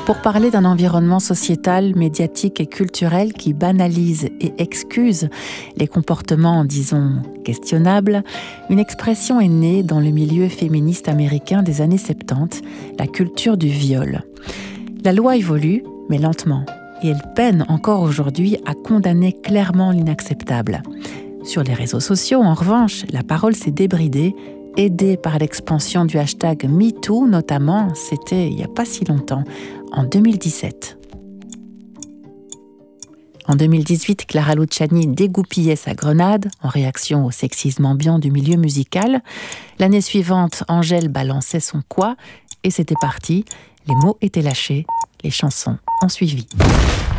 Pour parler d'un environnement sociétal, médiatique et culturel qui banalise et excuse les comportements, disons, questionnables, une expression est née dans le milieu féministe américain des années 70, la culture du viol. La loi évolue, mais lentement, et elle peine encore aujourd'hui à condamner clairement l'inacceptable. Sur les réseaux sociaux, en revanche, la parole s'est débridée, aidée par l'expansion du hashtag MeToo notamment, c'était il n'y a pas si longtemps, en 2017. En 2018, Clara Luciani dégoupillait sa grenade en réaction au sexisme ambiant du milieu musical. L'année suivante, Angèle balançait son quoi et c'était parti. Les mots étaient lâchés, les chansons ont suivi.